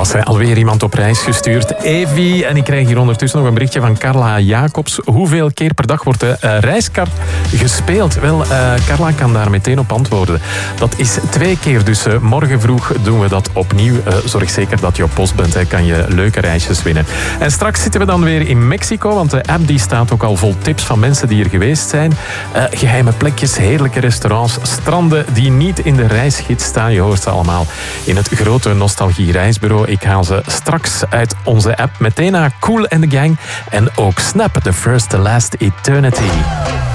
was alweer iemand op reis gestuurd. Evi. En ik krijg hier ondertussen nog een berichtje van Carla Jacobs. Hoeveel keer per dag wordt de reiskar gespeeld? Wel, Carla kan daar meteen op antwoorden. Dat is 2 keer, dus morgen vroeg doen we dat opnieuw. Zorg zeker dat je op post bent, kan je leuke reisjes winnen. En straks zitten we dan weer in Mexico, want de app die staat ook al vol tips van mensen die er geweest zijn. Geheime plekjes, heerlijke restaurants, stranden die niet in de reisgids staan. Je hoort ze allemaal in het grote Nostalgie Reisbureau. Ik haal ze straks uit onze app meteen naar Kool and the Gang en ook Snap, The First, The Last Eternity.